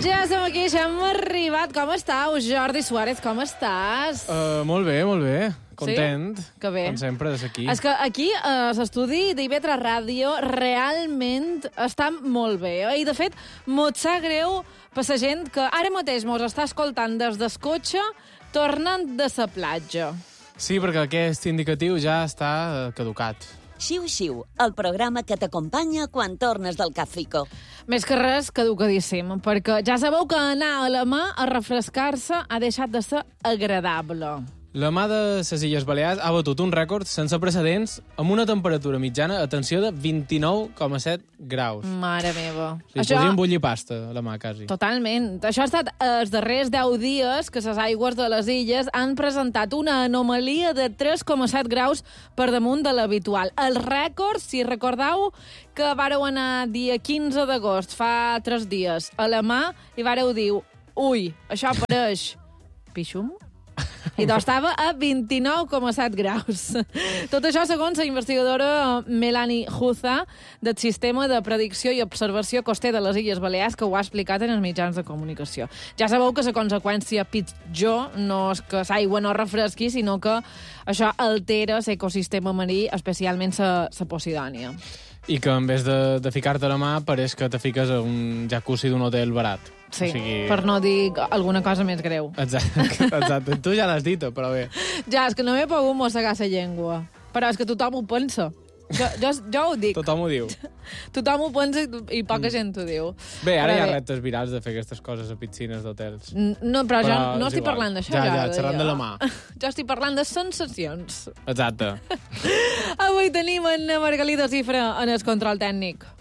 Ja som aquí, ja hem arribat. Com estàu, Jordi Suárez? Com estàs? Molt bé, molt bé. Content, sí? Que bé. Com sempre, de ser aquí. És que aquí, l'estudi d'IV3 Ràdio, realment està molt bé. I, de fet, mos sap greu per la gent que ara mateix mos està escoltant des del cotxe tornant de la platja. Sí, perquè aquest indicatiu ja està caducat. Xiu-xiu, el programa que t'acompanya quan tornes del Cafico. Més que res, caducadíssim, perquè ja sabeu que anar a la mà a refrescar-se ha deixat de ser agradable. La mà de les Illes Balears ha batut un rècord sense precedents amb una temperatura mitjana, atenció, de 29,7 graus. Mare meva. Podríem bullir pasta a la mà, quasi. Totalment. Això ha estat els darrers 10 dies que les aigües de les illes han presentat una anomalia de 3,7 graus per damunt de l'habitual. El rècord, si recordeu, que vàreu anar dia 15 d'agost, fa 3 dies, a la mà, i vàreu dir, ui, això pareix pixum? I doncs estava a 29,7 graus. Tot això segons la investigadora Melanie Huza del Sistema de Predicció i Observació Coster de les Illes Balears, que ho ha explicat en els mitjans de comunicació. Ja sabeu que la conseqüència pitjor no és que l'aigua no refresqui, sinó que això altera l'ecosistema marí, especialment la Posidònia. I que en vez de ficar-te la mà, pareix que te fiques a un jacuzzi d'un hotel barat. Sí, o sigui... per no dir alguna cosa més greu. Exacte. Tu ja l'has dit, però bé. Ja, és que no m'he pogut mossegar la llengua. Però és que tothom ho pensa. Jo ho dic. Tothom ho diu. Tothom ho pensa i poca gent ho diu. Bé, ara hi ha reptes virals de fer aquestes coses a piscines d'hotels. No, però jo no estic parlant d'això. Ja, xerrant de la mà. Jo estic parlant de sensacions. Exacte. Avui tenim en Margalida Cifra en el control tècnic.